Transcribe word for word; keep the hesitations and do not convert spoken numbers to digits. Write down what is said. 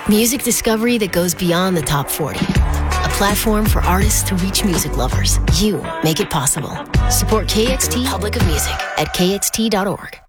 Music discovery that goes beyond the top forty. A platform for artists to reach music lovers. You make it possible. Support K X T, Republic of Music, at K X T dot org.